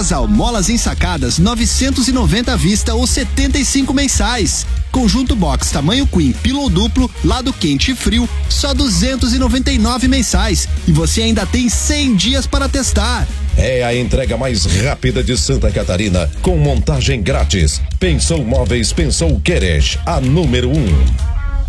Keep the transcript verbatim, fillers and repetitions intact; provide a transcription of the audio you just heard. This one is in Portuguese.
Casal molas ensacadas novecentos e noventa à vista ou setenta e cinco mensais. Conjunto box tamanho queen, pillow duplo, lado quente e frio, só duzentos e noventa e nove mensais. E você ainda tem cem dias para testar. É a entrega mais rápida de Santa Catarina, com montagem grátis. Pensou Móveis, pensou Queres, a número um.